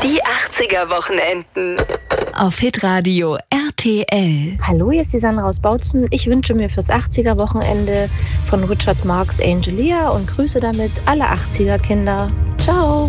Die 80er Wochenenden. Auf Hitradio RTL. Hallo, hier ist die Sandra aus Bautzen. Ich wünsche mir fürs 80er Wochenende von Richard Marx Angelia und grüße damit alle 80er Kinder. Ciao.